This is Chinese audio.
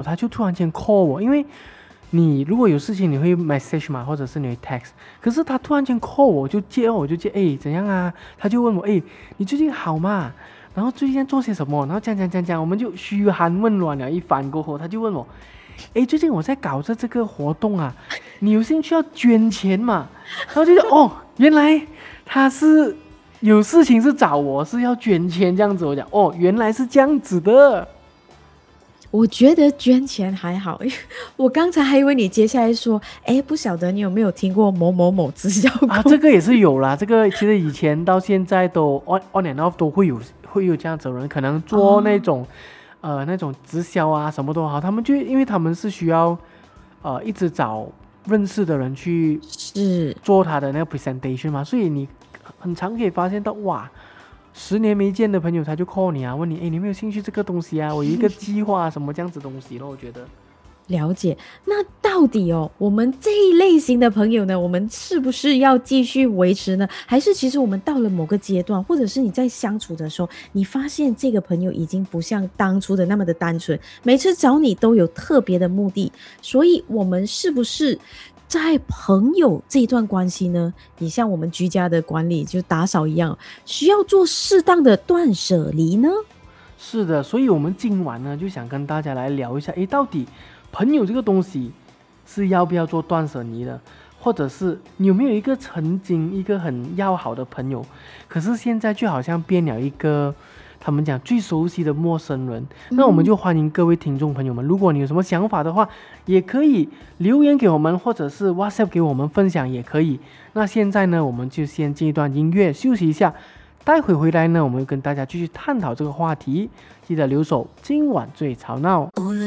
他就突然间 call 我，因为你如果有事情你会 message 嘛，或者是你会 text， 可是他突然间 call 我就接，怎样啊？他就问我你最近好吗？然后最近在做些什么？然后讲，我们就嘘寒问暖了一番过后，他就问我，最近我在搞这个活动啊，你有兴趣要捐钱嘛？然后就说原来他是有事情是找我，是要捐钱这样子。我讲原来是这样子的。 我觉得捐钱还好，我刚才还以为你接下来说，不晓得你有没有听过某某某直销啊， 公这个也是有啦。这个其实以前到现在都 on and off 都会有这样子的人，可能做那种、那种直销啊，什么都好，他们就因为他们是需要一直找认识的人去是做他的那个 presentation 嘛，所以你很常可以发现到哇。10年没见的朋友，他就 call 你啊，问你，你有没有兴趣这个东西啊？我有一个计划啊，什么这样子东西咯，我觉得。 了解。那到底我们这一类型的朋友呢，我们是不是要继续维持呢？还是其实我们到了某个阶段，或者是你在相处的时候，你发现这个朋友已经不像当初的那么的单纯，每次找你都有特别的目的，所以我们是不是在朋友这一段关系呢，你像我们居家的管理就打扫一样，需要做适当的断舍离呢？ 是的，所以我们今晚呢就想跟大家来聊一下，到底朋友这个东西是要不要做断舍离的，或者是你有没有一个曾经一个很要好的朋友，可是现在就好像变了一个他们讲最熟悉的陌生人。那我们就欢迎各位听众朋友们，如果你有什么想法的话，也可以留言给我们，或者是 WhatsApp 给我们分享也可以。那现在呢，我们就先进一段音乐休息一下，待会回来呢，我们会跟大家继续探讨这个话题。记得留守今晚最吵闹。